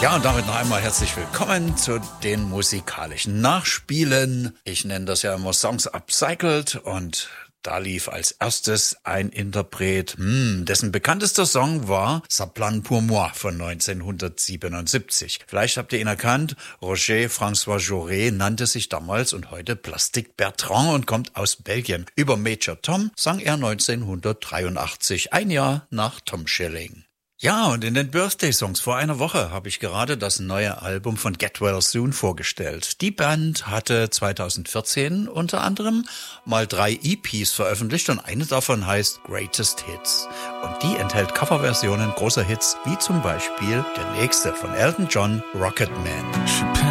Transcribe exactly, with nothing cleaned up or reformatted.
Ja, und damit noch einmal herzlich willkommen zu den musikalischen Nachspielen. Ich nenne das ja immer Songs Upcycled und da lief als erstes ein Interpret, hm, dessen bekanntester Song war Ça plane pour moi von neunzehnhundertsiebenundsiebzig. Vielleicht habt ihr ihn erkannt, Roger François Jaurès nannte sich damals und heute Plastic Bertrand und kommt aus Belgien. Über Major Tom sang er neunzehnhundertdreiundachtzig, ein Jahr nach Tom Schelling. Ja, und in den Birthday-Songs vor einer Woche habe ich gerade das neue Album von Get Well Soon vorgestellt. Die Band hatte zweitausendvierzehn unter anderem mal drei E Ps veröffentlicht und eine davon heißt Greatest Hits. Und die enthält Coverversionen großer Hits, wie zum Beispiel der nächste von Elton John, Rocket Man.